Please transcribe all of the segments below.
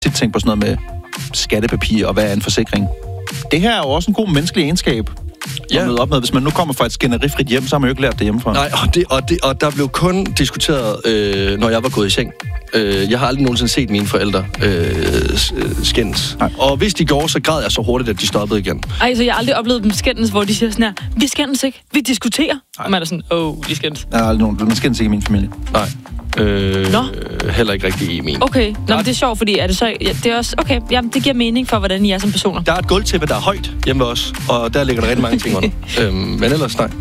tit tænkt på sådan noget med skattepapir og hvad er en forsikring. Det her er jo også en god menneskelig egenskab at møde op med. Hvis man nu kommer fra et skænderifrit hjem, så har man jo ikke lært det hjemmefra. Nej, og der blev kun diskuteret, når jeg var gået i seng. Jeg har aldrig nogensinde set mine forældre skændes. Og hvis de går, så græd jeg så hurtigt, at de stoppede igen. Ej, så jeg har aldrig oplevet dem skændes, hvor de siger sådan her, vi skændes ikke, vi diskuterer. Og man er sådan, de skændes. Der er aldrig nogen, man skændes ikke i min familie. Nej. Heller ikke rigtig i min. Okay, men det er sjovt, fordi er det så... Ja, det er også... Okay, jamen, det giver mening for, hvordan I er som personer. Der er et gulvtæppe, der er højt hjemme ved os, og der ligger der rigtig mange ting under. Men ellers nej.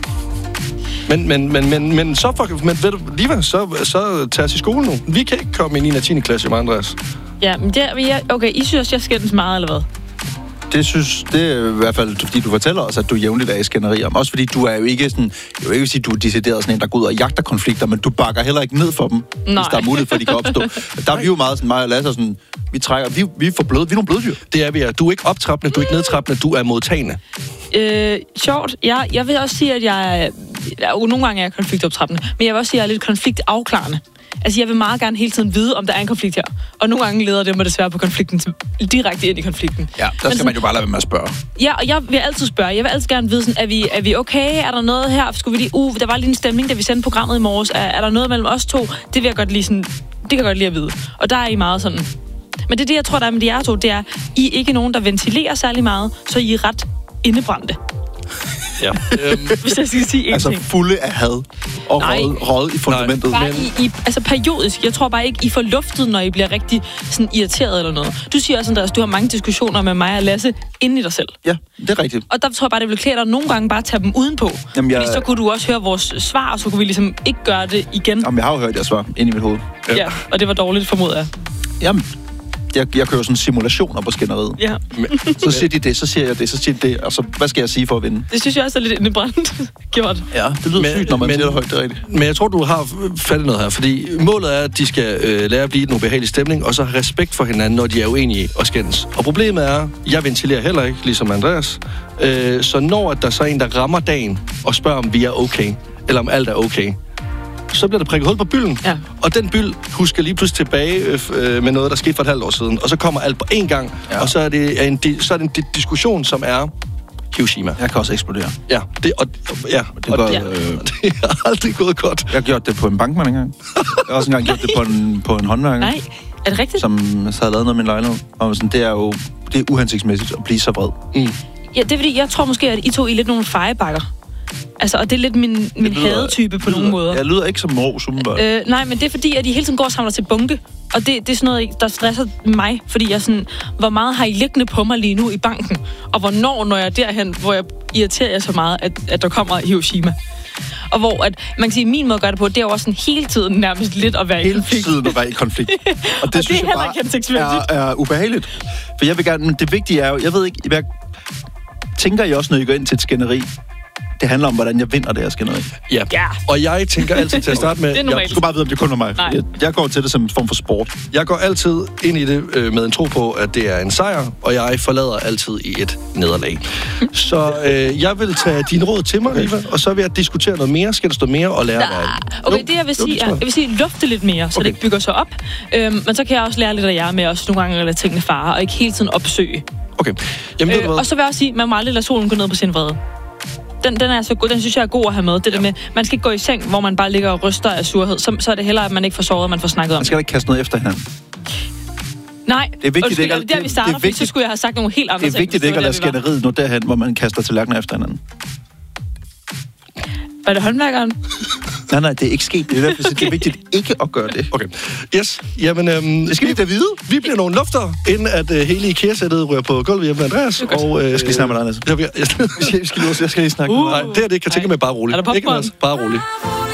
Men så ved du, Liva, så tager os i skole nu. Vi kan ikke komme ind i 10. klasse med Andreas. Ja, men okay, I synes, jeg skændes meget, eller hvad? Det er i hvert fald, fordi du fortæller os, at du jævnligt er i skænderier. Også fordi du er jo ikke sådan... Jeg vil ikke sige, at du er decideret sådan en, der går ud og jagter konflikter, men du bakker heller ikke ned for dem, hvis der er mulighed for, at de kan opstå. Der er vi jo meget sådan, mig og Lasse, sådan... Vi er for bløde. Vi er nogle bløddyr. Det er vi. Du er ikke optrappende, du er ikke nedtrappende, du er modtagende. Sjovt. Jeg vil også sige, at jeg nogle gange er konfliktoptrappende, men jeg vil også sige, at jeg er lidt konfliktafklarende. Altså, jeg vil meget gerne hele tiden vide, om der er en konflikt her. Og nogle gange leder det mig desværre på konflikten direkte ind i konflikten. Ja, der skal man jo bare lade være med at spørge. Ja, og jeg vil altid spørge. Jeg vil altid gerne vide, sådan, er vi okay? Er der noget her? Skulle vi lige... der var lige en stemning, da vi sendte programmet i morges. Er der noget mellem os to? Det vil jeg godt lige sådan... Det kan jeg godt lide at vide. Og der er I meget sådan... Men det er det, jeg tror, der er med de jer to. Det er, I er ikke nogen, der ventilerer særlig meget, så I er ret indebrændte. Ja. Hvis jeg skal sige en ting. Fulde af had og røget i fundamentet. Bare altså periodisk. Jeg tror bare ikke, I får luftet, når I bliver rigtig sådan irriteret eller noget. Du siger også, Andreas, du har mange diskussioner med mig og Lasse inde i dig selv. Ja, det er rigtigt. Og der tror jeg bare, det vil klæde dig nogle gange bare at tage dem udenpå. Jamen, fordi så kunne du også høre vores svar, og så kunne vi ligesom ikke gøre det igen. Jamen, jeg har jo hørt jeres svar inde i mit hoved. Ja, og det var dårligt, formoder jeg. Jamen, jeg kører sådan simulationer på skænderiet. Ja. Så siger de det, så siger jeg det, så siger de det, og så hvad skal jeg sige for at vinde? Det synes jeg også er lidt indebrændt gjort. Ja, det lyder sygt, når man siger det højt, det er rigtigt. Men jeg tror, du har fattet noget her, fordi målet er, at de skal lære at blive en ubehagelig stemning, og så have respekt for hinanden, når de er uenige og skændes. Og problemet er, jeg ventilerer heller ikke, ligesom Andreas. Så når der så er en, der rammer dagen og spørger, om vi er okay, eller om alt er okay, så bliver der prikket hul på bylden. Ja. Og den byld husker lige pludselig tilbage med noget, der skete for et halvt år siden. Og så kommer alt på én gang, og så er det en diskussion, som er Hiroshima. Jeg kan også eksplodere. Ja, det har aldrig gået godt. Jeg har gjort det på en bankmand engang. Jeg har også engang gjort det på en håndværker. Nej, er det rigtigt? Som så havde lavet noget med min lejlighed. Og sådan, det er uhensigtsmæssigt at blive så vred. Mm. Ja, det er fordi, jeg tror måske, at I to er lidt nogle fejebakker. Altså, og det er lidt min hadetype på nogle måder. Jeg lyder ikke som Ros, umiddelbart. Nej, men det er fordi, at I hele tiden går og samler til bunke. Og det er sådan noget, der stresser mig. Fordi jeg sådan, hvor meget har I liggende på mig lige nu i banken? Og hvornår når jeg derhen, hvor jeg irriterer jer så meget, at der kommer Hiroshima? Og hvor at, man kan sige, min måde at gøre det på, det er jo også sådan hele tiden nærmest lidt at være i konflikt. Hele tiden at være i konflikt. Og det synes jeg bare er ubehageligt. For jeg vil gerne, det vigtige er jo, jeg ved ikke, hvad tænker I også, når I går ind til et skænderi? Det handler om, hvordan jeg vinder det her skænderi. Ja. Og jeg tænker altid til at starte med... Jeg skulle bare vide, om det kun var mig. Jeg går til det som en form for sport. Jeg går altid ind i det med en tro på, at det er en sejr, og jeg forlader altid i et nederlag. Så jeg vil tage dine råd til mig, Liva, og så vil jeg diskutere noget mere, skal der stå mere og lære dig. Okay, det jeg vil sige, lufte lidt mere, så det ikke bygger sig op. Men så kan jeg også lære lidt af jer med også nogle gange at lade tingene fare, og ikke hele tiden opsøge. Okay. Jamen, og så vil jeg også sige, man må aldrig lade solen gå ned på sin vrede. Den er så god, den synes jeg er god at have med. Det der med, man skal ikke gå i seng, hvor man bare ligger og ryster af surhed. Så er det hellere, at man ikke får sovet, og man får snakket om. Man skal ikke kaste noget efter hinanden. Nej, det er vigtigt, det er vi starter, fordi så skulle jeg have sagt nogle helt andre ting. Det er vigtigt ikke at lade skænderiet nå derhen, hvor man kaster tallerkener efter hinanden. Var det håndværkeren? Nej, det er ikke sket. Det er derfor, det er vigtigt ikke at gøre det. Okay. Yes. Jamen, det skal vi da vide. Vi bliver nogle lufter, inden at hele IKEA-sættet rører på gulvet hjemme med Andreas. Og, jeg skal lige snakke med dig, Anders. Jeg skal lige snakke med dig. Nej, det er det ikke. Jeg tænker med bare roligt. Er der popcorn? Ikke, Anders? Bare roligt.